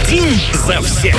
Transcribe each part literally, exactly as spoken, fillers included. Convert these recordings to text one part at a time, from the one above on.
Один за всех.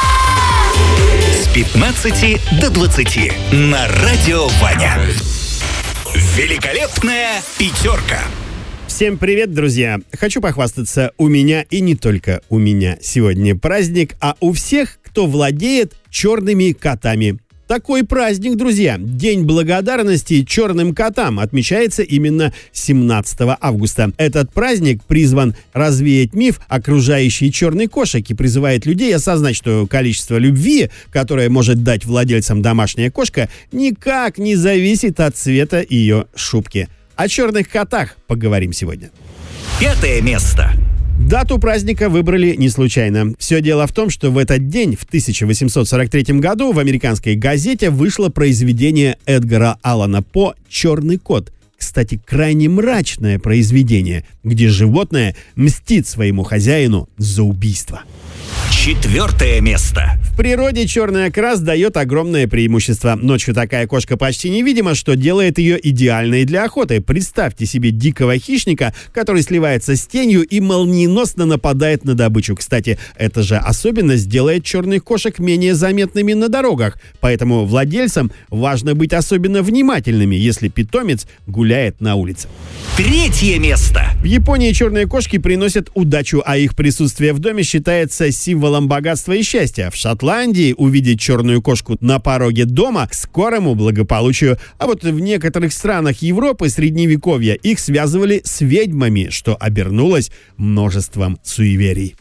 С пятнадцати до двадцати на Радио Ваня. Великолепная пятерка. Всем привет, друзья! Хочу похвастаться, у меня и не только у меня сегодня праздник, а у всех, кто владеет черными котами. Такой праздник, друзья, День благодарности черным котам, отмечается именно семнадцатого августа. Этот праздник призван развеять миф, окружающий черный кошек, и призывает людей осознать, что количество любви, которое может дать владельцам домашняя кошка, никак не зависит от цвета ее шубки. О черных котах поговорим сегодня. Пятое место. Дату праздника выбрали не случайно. Все дело в том, что в этот день, в тысяча восемьсот сорок третьем году, в американской газете вышло произведение Эдгара Аллана По «Черный кот». Кстати, крайне мрачное произведение, где животное мстит своему хозяину за убийство. Четвертое место. В природе черный окрас дает огромное преимущество. Ночью такая кошка почти невидима, что делает ее идеальной для охоты. Представьте себе дикого хищника, который сливается с тенью и молниеносно нападает на добычу. Кстати, эта же особенность делает черных кошек менее заметными на дорогах. Поэтому владельцам важно быть особенно внимательными, если питомец гуляет на улице. Третье место. В Японии черные кошки приносят удачу, а их присутствие в доме считается символом богатства и счастья. В Шотландии увидеть черную кошку на пороге дома к скорому благополучию. А вот в некоторых странах Европы средневековья их связывали с ведьмами, что обернулось множеством суеверий.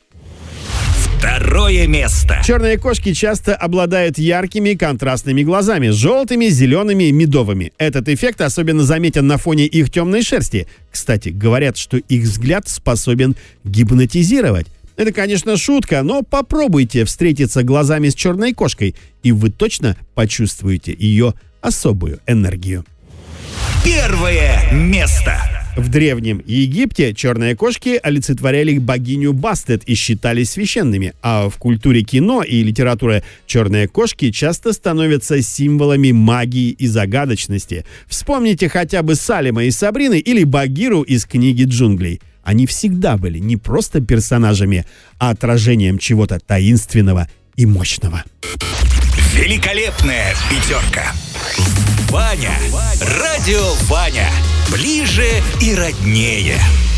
Второе место. Черные кошки часто обладают яркими контрастными глазами, желтыми, зелеными, медовыми. Этот эффект особенно заметен на фоне их темной шерсти. Кстати, говорят, что их взгляд способен гипнотизировать. Это, конечно, шутка, но попробуйте встретиться глазами с черной кошкой, и вы точно почувствуете ее особую энергию. Первое место. В Древнем Египте черные кошки олицетворяли богиню Бастет и считались священными, а в культуре кино и литературы черные кошки часто становятся символами магии и загадочности. Вспомните хотя бы Салема из Сабрины или Багиру из книги «Джунглей». Они всегда были не просто персонажами, а отражением чего-то таинственного и мощного. Великолепная пятерка. Ваня. Радио Ваня. Ближе и роднее.